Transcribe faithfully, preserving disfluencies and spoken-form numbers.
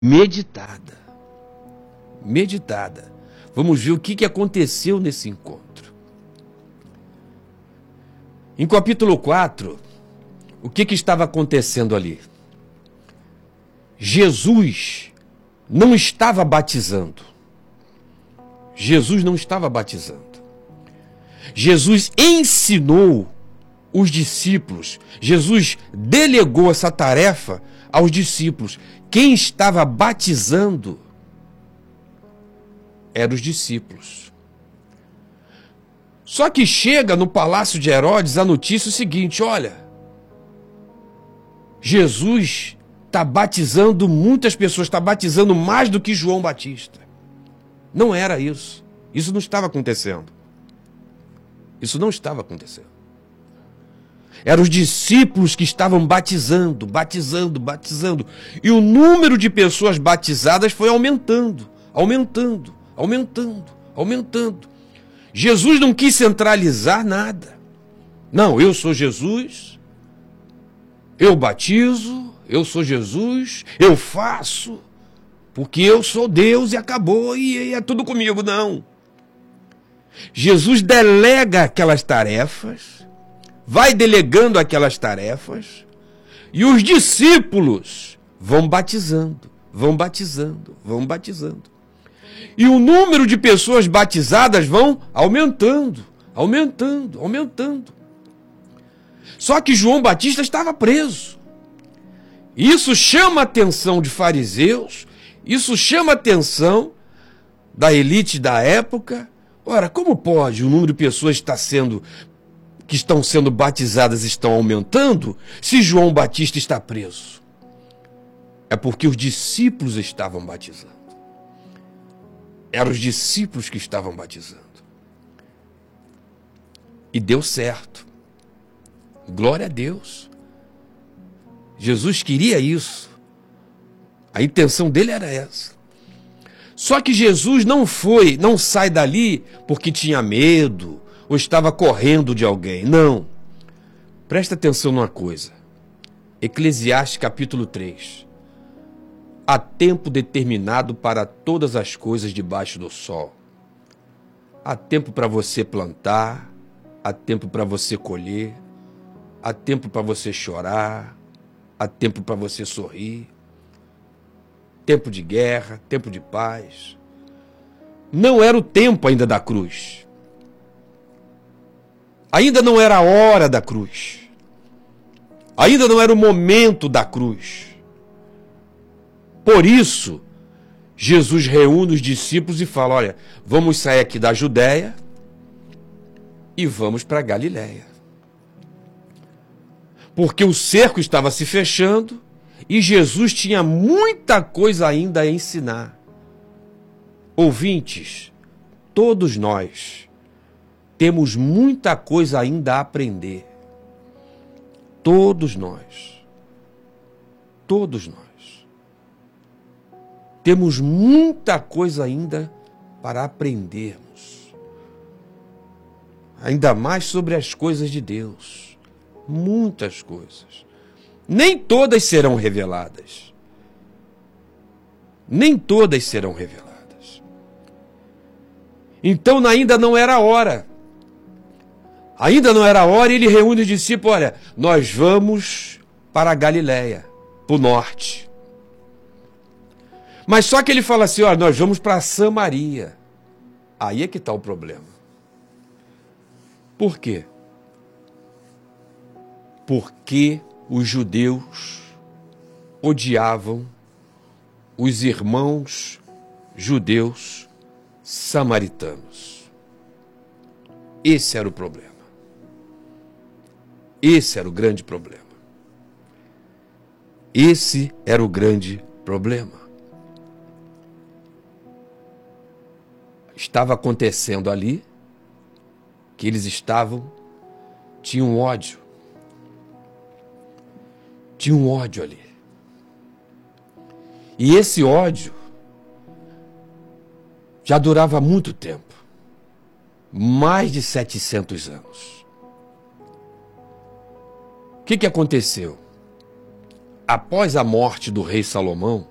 meditada. Meditada. Vamos ver o que, que aconteceu nesse encontro. Em capítulo quatro, o que, que estava acontecendo ali? Jesus não estava batizando. Jesus não estava batizando. Jesus ensinou os discípulos. Jesus delegou essa tarefa aos discípulos. Quem estava batizando eram os discípulos. Só que chega no palácio de Herodes a notícia seguinte: olha, Jesus está batizando muitas pessoas, está batizando mais do que João Batista. Não era isso. Isso não estava acontecendo. Isso não estava acontecendo. Eram os discípulos que estavam batizando, batizando, batizando. E o número de pessoas batizadas foi aumentando, aumentando, aumentando, aumentando. Jesus não quis centralizar nada. Não, eu sou Jesus, eu batizo, eu sou Jesus, eu faço, porque eu sou Deus e acabou, e é tudo comigo. Não. Jesus delega aquelas tarefas, vai delegando aquelas tarefas, e os discípulos vão batizando, vão batizando, vão batizando. E o número de pessoas batizadas vão aumentando, aumentando, aumentando. Só que João Batista estava preso. Isso chama a atenção de fariseus, isso chama a atenção da elite da época. Ora, como pode o número de pessoas está sendo, que estão sendo batizadas estão aumentando se João Batista está preso? É porque os discípulos estavam batizando. Eram os discípulos que estavam batizando. E deu certo. Glória a Deus. Jesus queria isso. A intenção dele era essa. Só que Jesus não foi, não sai dali porque tinha medo ou estava correndo de alguém. Não. Presta atenção numa coisa. Eclesiastes capítulo três. Há tempo determinado para todas as coisas debaixo do sol. Há tempo para você plantar, há tempo para você colher, há tempo para você chorar, há tempo para você sorrir. Tempo de guerra, tempo de paz. Não era o tempo ainda da cruz. Ainda não era a hora da cruz. Ainda não era o momento da cruz. Por isso, Jesus reúne os discípulos e fala: olha, vamos sair aqui da Judéia e vamos para Galiléia. Porque o cerco estava se fechando e Jesus tinha muita coisa ainda a ensinar. Ouvintes, todos nós temos muita coisa ainda a aprender. Todos nós. Todos nós. Temos muita coisa ainda para aprendermos. Ainda mais sobre as coisas de Deus. Muitas coisas. Nem todas serão reveladas. Nem todas serão reveladas. Então ainda não era a hora. Ainda não era a hora e ele reúne os discípulos. Olha, nós vamos para a Galiléia, para o norte. Mas só que ele fala assim: olha, nós vamos para Samaria. Aí é que está o problema. Por quê? Porque os judeus odiavam os irmãos judeus samaritanos. Esse era o problema. Esse era o grande problema. Esse era o grande problema. Estava acontecendo ali que eles estavam, tinham ódio. Tinha um ódio ali. E esse ódio já durava muito tempo. Mais de setecentos anos. O que que aconteceu? Após a morte do rei Salomão,